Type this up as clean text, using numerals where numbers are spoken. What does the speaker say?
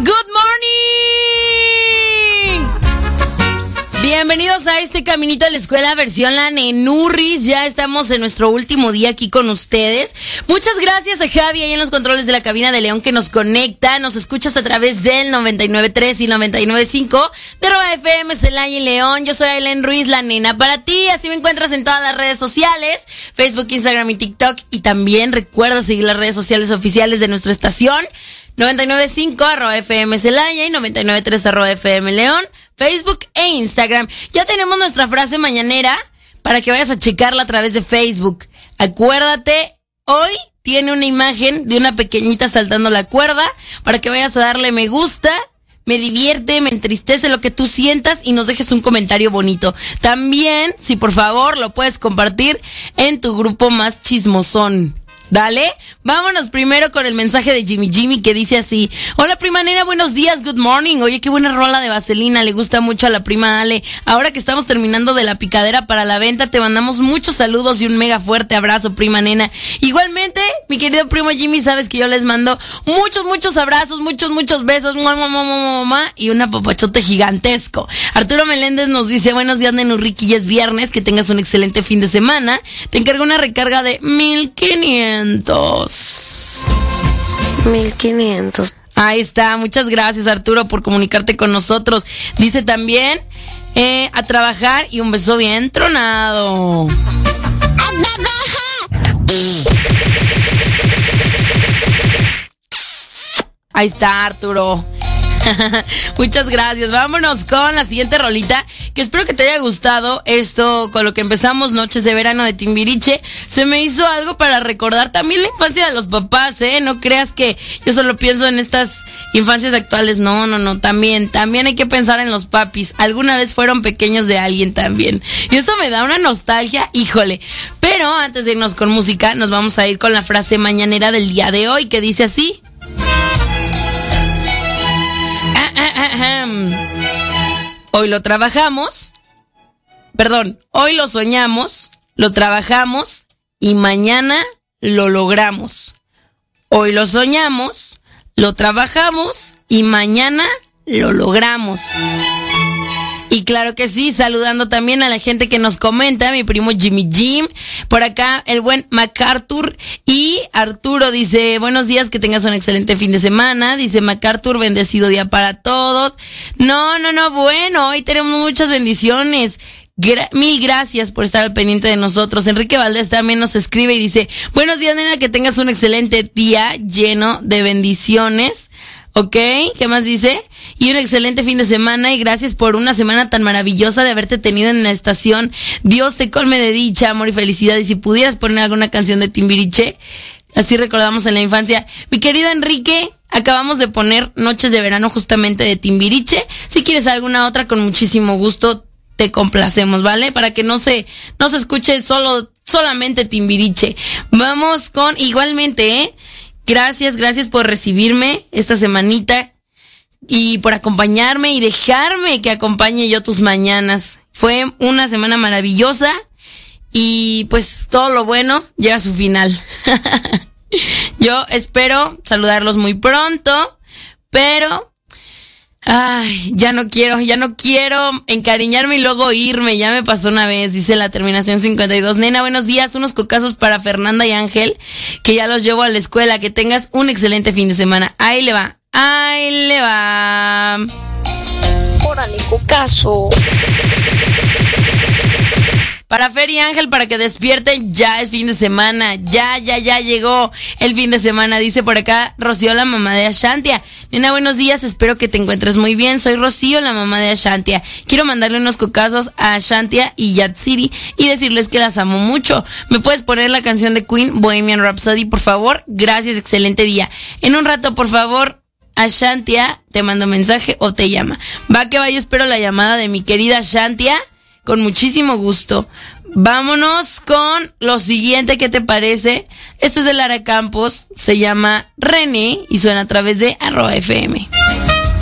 Good morning. Bienvenidos a este Caminito de la Escuela versión La Nenurris. Ya estamos en nuestro último día aquí con ustedes. Muchas gracias a Javi ahí en los controles de la cabina de León que nos conecta. Nos escuchas a través del 99.3 y 99.5 de Roba FM Celaya y León. Yo soy Aileen Ruiz, la nena para ti. Así me encuentras en todas las redes sociales, Facebook, Instagram y TikTok. Y también recuerda seguir las redes sociales oficiales de nuestra estación, 99.5 @FM Celaya y 99.3 @FM León, Facebook e Instagram. Ya tenemos nuestra frase mañanera para que vayas a checarla a través de Facebook. Acuérdate, hoy tiene una imagen de una pequeñita saltando la cuerda para que vayas a darle me gusta, me divierte, me entristece, lo que tú sientas y nos dejes un comentario bonito. También, si por favor, lo puedes compartir en tu grupo más chismosón. Dale, vámonos primero con el mensaje de Jimmy que dice así: hola prima nena, buenos días, good morning. Oye, qué buena rola de Vaselina, le gusta mucho a la prima Ale. Ahora que estamos terminando de la picadera para la venta, te mandamos muchos saludos y un mega fuerte abrazo, prima nena. Igualmente, mi querido primo Jimmy, sabes que yo les mando muchos abrazos, muchos besos, y un apapachote gigantesco. Arturo Meléndez nos dice: buenos días, Nenurriqui, ya es viernes, que tengas un excelente fin de semana. Te encargo una recarga de 1,500. 1,500. Ahí está, muchas gracias Arturo por comunicarte con nosotros. Dice también, a trabajar y un beso bien tronado. Ahí está Arturo. Muchas gracias. Vámonos con la siguiente rolita, que espero que te haya gustado. Esto con lo que empezamos, Noches de Verano de Timbiriche. Se me hizo algo para recordar también la infancia de los papás, no creas que yo solo pienso en estas infancias actuales. No, también hay que pensar en los papis. Alguna vez fueron pequeños de alguien también, y eso me da una nostalgia, híjole. Pero antes de irnos con música, nos vamos a ir con la frase mañanera del día de hoy, que dice así: hoy lo soñamos, lo trabajamos y mañana lo logramos. Hoy lo soñamos, lo trabajamos y mañana lo logramos. Y claro que sí, saludando también a la gente que nos comenta, mi primo Jimmy Jim, por acá el buen MacArthur, y Arturo dice: buenos días, que tengas un excelente fin de semana. Dice MacArthur: bendecido día para todos. No, bueno, hoy tenemos muchas bendiciones. Mil gracias por estar al pendiente de nosotros. Enrique Valdés también nos escribe y dice: buenos días, nena, que tengas un excelente día lleno de bendiciones. Ok, ¿qué más dice? Y un excelente fin de semana, y gracias por una semana tan maravillosa de haberte tenido en la estación. Dios te colme de dicha, amor y felicidad. Y si pudieras poner alguna canción de Timbiriche, así recordamos en la infancia. Mi querido Enrique, acabamos de poner Noches de Verano justamente de Timbiriche. Si quieres alguna otra, con muchísimo gusto te complacemos, ¿vale? Para que no se escuche solamente Timbiriche. Vamos con, igualmente, Gracias por recibirme esta semanita y por acompañarme y dejarme que acompañe yo tus mañanas. Fue una semana maravillosa y pues todo lo bueno llega a su final. Yo espero saludarlos muy pronto, pero ya no quiero encariñarme y luego irme. Ya me pasó una vez, dice la terminación 52. Nena, buenos días, unos cocazos para Fernanda y Ángel, que ya los llevo a la escuela. Que tengas un excelente fin de semana. Ahí le va. Órale, cocazo. Para Fer y Ángel, para que despierten, ya es fin de semana. Ya llegó el fin de semana. Dice por acá Rocío, la mamá de Ashantia. Nena, buenos días, espero que te encuentres muy bien. Soy Rocío, la mamá de Ashantia. Quiero mandarle unos cocazos a Ashantia y Yatsiri y decirles que las amo mucho. ¿Me puedes poner la canción de Queen, Bohemian Rhapsody, por favor? Gracias, excelente día. En un rato, por favor, Ashantia te mando mensaje o te llama. Va que va, yo espero la llamada de mi querida Ashantia con muchísimo gusto. Vámonos con lo siguiente, ¿qué te parece? Esto es de Lara Campos, se llama René y suena a través de @FM.